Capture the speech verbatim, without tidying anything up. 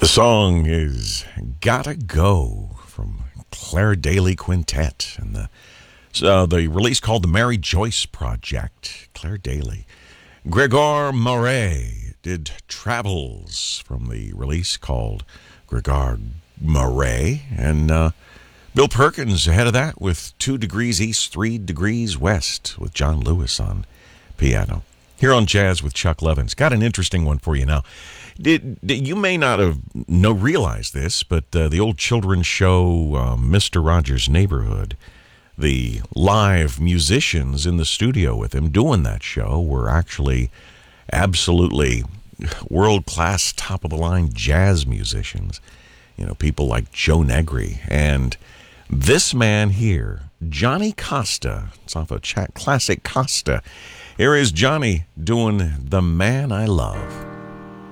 song is Gotta Go from Claire Daly Quintet, and the so the release called the Mary Joyce Project. Claire Daly. Gregor Murray did Travels from the release called Gregor Murray, and uh, Bill Perkins ahead of that with Two Degrees East, Three Degrees West with John Lewis on piano. Here on Jazz with Chuck Levins. Got an interesting one for you now. Did, did you may not have no realized this, but uh, the old children's show uh, Mister Rogers' Neighborhood, the live musicians in the studio with him doing that show were actually absolutely world-class, top-of-the-line jazz musicians. You know, people like Joe Negri. And this man here, Johnny Costa, it's off a chat classic Costa. Here is Johnny doing The Man I Love.